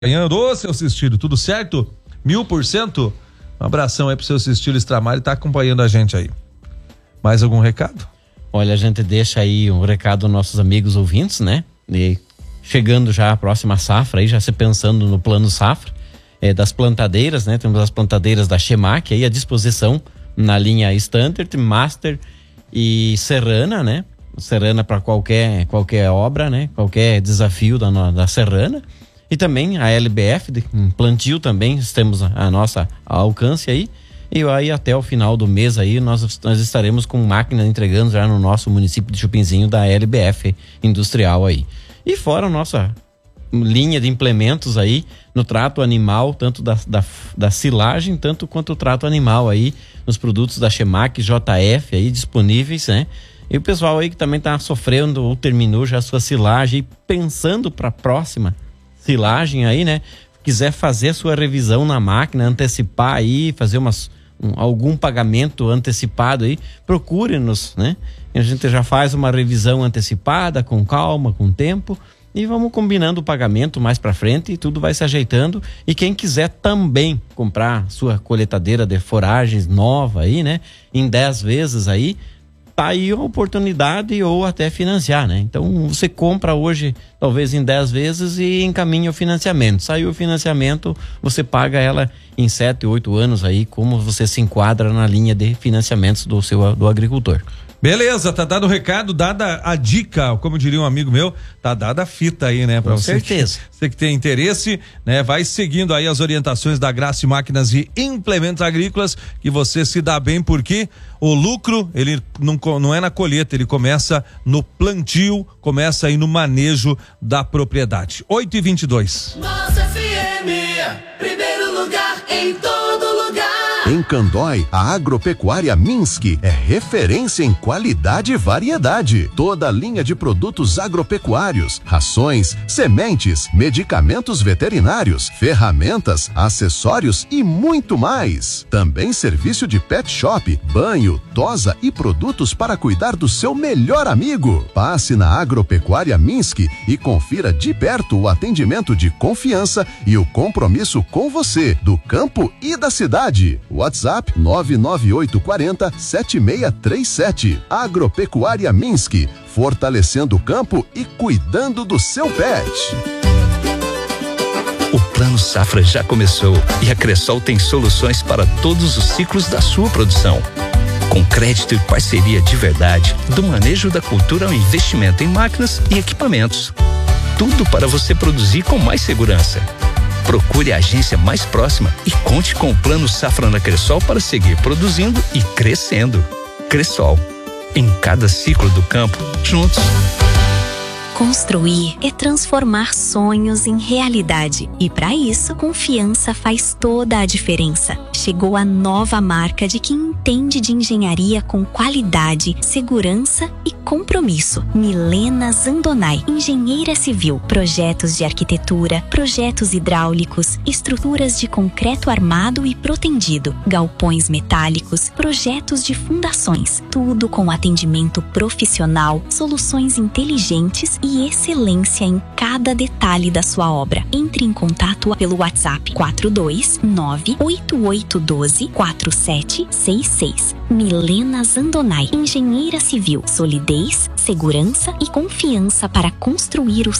Ganhando, ô seu Sistílio, tudo certo? 1000%? Um abração aí pro seu Sistílio Stramari, tá acompanhando a gente aí. Mais algum recado? Olha, a gente deixa aí um recado aos nossos amigos ouvintes, né? E chegando já a próxima safra aí, já se pensando no plano safra, das plantadeiras, né? Temos as plantadeiras da Chemac aí à disposição na linha Standard, Master e Serrana, né? Serrana para qualquer obra, né? Qualquer desafio da Serrana. E também a LBF, plantio também, temos a nossa alcance aí. E aí até o final do mês aí nós estaremos com máquina entregando já no nosso município de Chupinzinho da LBF industrial aí. E fora a nossa linha de implementos aí no trato animal, tanto da silagem, tanto quanto o trato animal aí, nos produtos da Chemac, JF aí disponíveis, né? E o pessoal aí que também tá sofrendo ou terminou já a sua silagem e pensando para a próxima silagem aí, né? Quiser fazer a sua revisão na máquina, antecipar aí, fazer algum pagamento antecipado aí, procure-nos, né? A gente já faz uma revisão antecipada, com calma, com tempo, e vamos combinando o pagamento mais pra frente e tudo vai se ajeitando. E quem quiser também comprar sua coletadeira de foragens nova aí, né? Em 10 vezes aí, tá aí a oportunidade, ou até financiar, né? Então você compra hoje talvez em 10 vezes e encaminha o financiamento. Saiu o financiamento, você paga ela em 7, 8 anos aí, como você se enquadra na linha de financiamentos do agricultor. Beleza, tá dado o recado, dada a dica, como diria um amigo meu, tá dada a fita aí, né? Pra Com você certeza. Você que tem interesse, né? Vai seguindo aí as orientações da Graça Máquinas e Implementos Agrícolas, que você se dá bem, porque o lucro, ele não é na colheita, ele começa no plantio, começa aí no manejo da propriedade. 8h22. Nossa FM, primeiro lugar em todo lugar. Em Candói, a Agropecuária Minsk é referência em qualidade e variedade. Toda a linha de produtos agropecuários, rações, sementes, medicamentos veterinários, ferramentas, acessórios e muito mais. Também serviço de pet shop, banho, tosa e produtos para cuidar do seu melhor amigo. Passe na Agropecuária Minsk e confira de perto o atendimento de confiança e o compromisso com você, do campo e da cidade. WhatsApp 99840-7637. Agropecuária Minsk, fortalecendo o campo e cuidando do seu pet. O Plano Safra já começou e a Cressol tem soluções para todos os ciclos da sua produção. Com crédito e parceria de verdade, do manejo da cultura ao investimento em máquinas e equipamentos. Tudo para você produzir com mais segurança. Procure a agência mais próxima e conte com o Plano Safra na Cressol para seguir produzindo e crescendo. Cressol, em cada ciclo do campo, juntos. Construir é transformar sonhos em realidade. E para isso, confiança faz toda a diferença. Chegou a nova marca de quem entende de engenharia com qualidade, segurança e compromisso. Milena Zandonai, engenheira civil. Projetos de arquitetura, projetos hidráulicos, estruturas de concreto armado e protendido, galpões metálicos, projetos de fundações. Tudo com atendimento profissional, soluções inteligentes e excelência em cada detalhe da sua obra. Entre em contato pelo WhatsApp 429-8812-4766. Milena Zandonai, engenheira civil, solidez, segurança e confiança para construir o